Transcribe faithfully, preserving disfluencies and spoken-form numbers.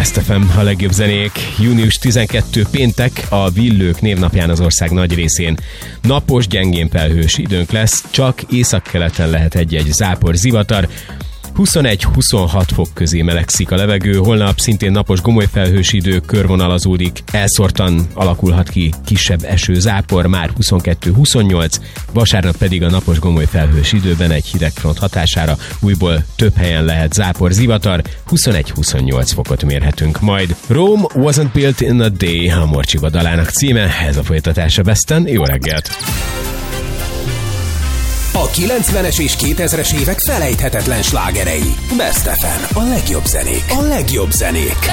Best ef em, a legjobb zenék. június tizenkettő péntek, a Villők névnapján az ország nagy részén napos, gyengén felhős időnk lesz, csak északkeleten lehet egy-egy zápor, zivatar. huszonegy-huszonhat fok közé melegszik a levegő, holnap szintén napos, gomoly felhős idő, körvonalazódik, elszórtan alakulhat ki kisebb esőzápor, már huszonkettő-huszonnyolc, vasárnap pedig a napos, gomoly felhős időben egy hidegfront hatására újból több helyen lehet zápor, zivatar, huszonegy-huszonnyolc fokot mérhetünk majd. Rome wasn't built in a day, a Morcsiba dalának címe, ez a folytatása Besten, jó reggelt! A kilencvenes és kétezres évek felejthetetlen slágerei. Best ef em, a legjobb zenék, a legjobb zenék.